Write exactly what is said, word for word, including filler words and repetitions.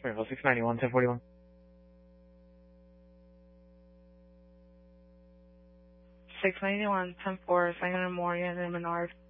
Springfield six ninety-one, ten forty-one. six ninety-one, ten four, Sanger and Morgan and Menard.